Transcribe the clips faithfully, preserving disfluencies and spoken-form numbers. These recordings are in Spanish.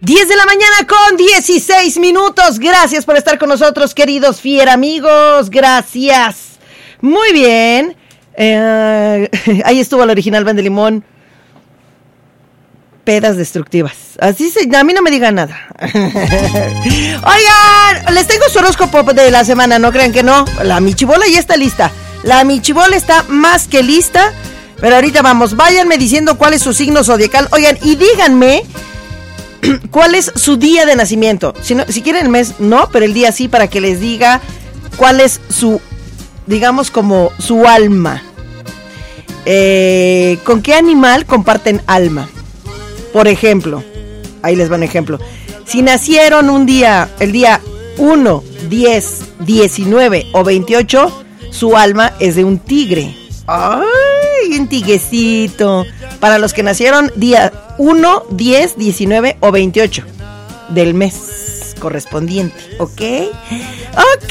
diez de la mañana con dieciséis minutos. Gracias por estar con nosotros, queridos fiera amigos. Gracias. Muy bien. Eh, ahí estuvo el original Van de Limón. Pedas destructivas. Así se, a mí no me digan nada. Oigan, les tengo su horóscopo de la semana, no crean que no. La michibola ya está lista. La michibola está más que lista. Pero ahorita vamos, váyanme diciendo cuál es su signo zodiacal. Oigan, y díganme cuál es su día de nacimiento. Si, no, si quieren el mes, no, pero el día sí, para que les diga cuál es su, digamos, como su alma. Eh, ¿Con qué animal comparten alma? Por ejemplo, ahí les va un ejemplo. Si nacieron un día, el día uno, diez, diecinueve o veintiocho, su alma es de un tigre. ¡Ay, un tiguecito! Para los que nacieron día uno, diez, diecinueve o veintiocho del mes correspondiente, ¿ok? ¡Ok!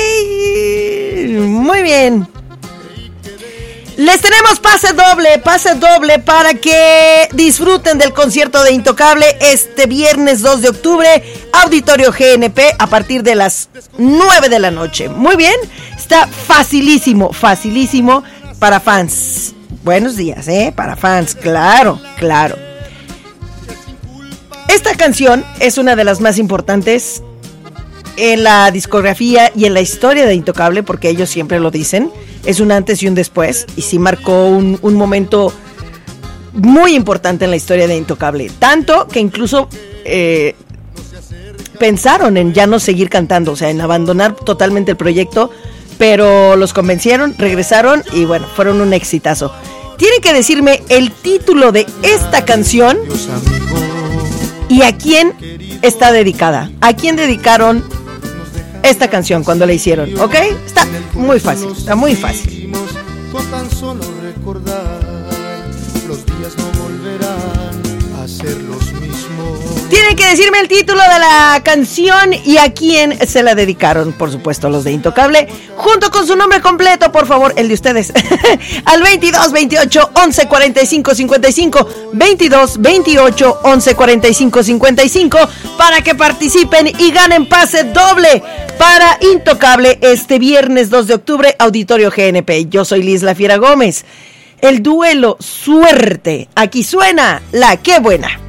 Muy bien. Les tenemos pase doble, pase doble para que disfruten del concierto de Intocable este viernes dos de octubre, Auditorio G N P, a partir de las nueve de la noche. Muy bien, está facilísimo, facilísimo para fans. Buenos días, ¿eh? Para fans, claro, claro. Esta canción es una de las más importantes en la discografía y en la historia de Intocable, porque ellos siempre lo dicen. Es un antes y un después, y sí marcó un, un momento muy importante en la historia de Intocable. Tanto que incluso eh, pensaron en ya no seguir cantando, o sea, en abandonar totalmente el proyecto, pero los convencieron, regresaron y bueno, fueron un exitazo. Tienen que decirme el título de esta canción y a quién está dedicada. ¿A quién dedicaron esta canción cuando la hicieron? ¿Ok? Está muy fácil, está muy fácil. Con tan solo recordar, los días no volverán a ser los mismos. Tienen que decirme el título de la canción y a quién se la dedicaron. Por supuesto, los de Intocable, junto con su nombre completo, por favor, el de ustedes. Al veintidós, veintiocho, once, cuarenta y cinco, cincuenta y cinco. veintidós, veintiocho, once, cuarenta y cinco, cincuenta y cinco. Para que participen y ganen pase doble para Intocable este viernes dos de octubre, Auditorio G N P. Yo soy Liz La Fiera Gómez. El duelo, suerte. Aquí suena la Qué Buena.